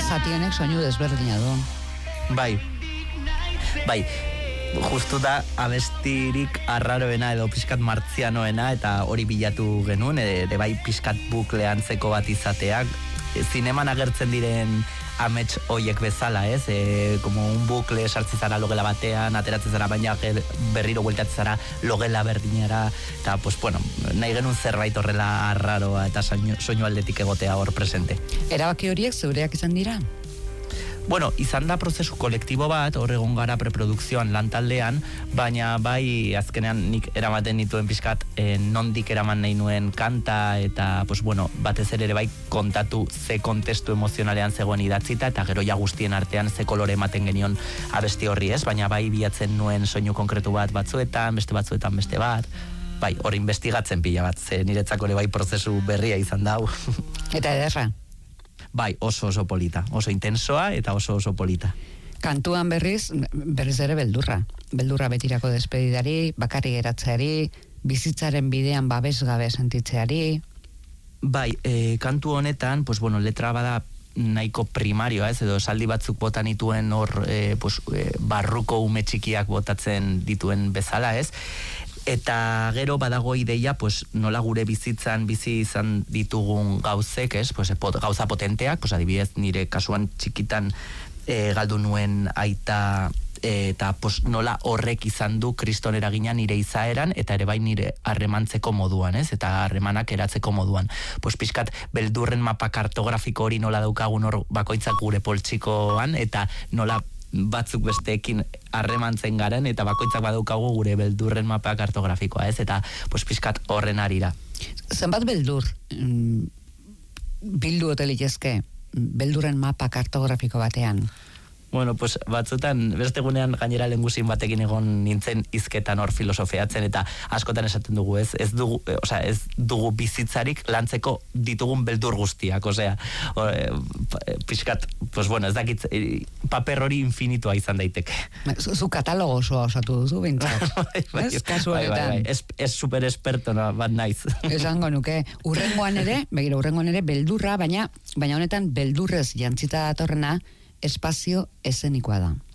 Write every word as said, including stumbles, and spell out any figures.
zati honek soinu desberdina du. Bai, bai, justu da abestirik arraroena edo pixkat martzianoena, eta hori bilatu genuen, ere bai pixkat bukle antzeko bat izateak, zineman agertzen diren amets hoiek bezala, ez? E, como un bukle sartzen zara logela batean, ateratzen zara, baina berriro bueltatzen zara logela berdinera, eta, pues, bueno, nahi genuen zerbait horrela arraroa eta soinu, soinu aldetik egotea hor presente. Erabaki horiek zeureak izan dira? Bueno, izan da prozesu kolektibo bat, hor egon gara preprodukzioan lantaldean, baina bai azkenean nik eramaten nituen pixkat eh, nondik eraman nahi nuen kanta, eta pues, bueno, batez ere bai kontatu ze kontestu emozionalean zegoen idatzita, eta gero ja guztien artean ze kolore ematen genion abesti horri, ez? Baina bai bilatzen nuen soinu konkretu bat batzuetan, beste batzuetan beste bat, bai, hor investigatzen pila bat, ze niretzako ere bai prozesu berria izan dau. Eta ederra? Bai, oso oso polita, oso intensoa eta oso oso polita. Kantuan berriz, berriz ere beldurra. Beldurra betirako despedidari, bakarri geratzeari, bizitzaren bidean babesgabe sentitzeari. Bai, e, kantu honetan, pues bueno, letra bada nahiko primarioa, ez, edo esaldi batzuk bota nituen hor, e, pues, e, barruko ume txikiak botatzen dituen bezala, ez? Eta gero badago ideia, pues, nola gure bizitzan bizi izan ditugun gauzek, ez? Pues, pot, gauza potenteak, pues, adibidez nire kasuan txikitan e, galdu nuen aita, e, eta pues, nola horrek izan du kriston eragina nire izaeran, eta ere bai nire harremantzeko moduan, ez? Eta harremanak eratzeko moduan. Pues, pixkat, beldurren mapa kartografiko hori nola daukagun hor bakoitzak gure poltsikoan, eta nola batzuk besteekin harremantzen garen, eta bakoitzak badaukagu gure beldurren mapa kartografikoa, ez? Eta, pues, pixkat horren arira. Zenbat beldur bildu otelitezke beldurren mapa kartografiko batean? Bueno, pues batzutan, beste gunean gainera lenguzin batekin egon nintzen hizketan hor filosofeatzen, eta askotan esaten dugu, ez, ez dugu, o sea, ez dugu bizitzarik lantzeko ditugun beldur guztiak, osea, o, e, pixkat, pues bueno, ez dakit, e, paper hori infinitua izan daiteke. Zu, zu katalogo osoa osatu duzu, bintzat. bai, bai, ez, kasu bai, bai, bai, ez, ez super esperto, no, bat naiz. Esango nuke, urrengoan ere, begira, urrengoan ere, beldurra, baina, baina honetan beldurrez jantzita datorrena, espazio eszenikoa da.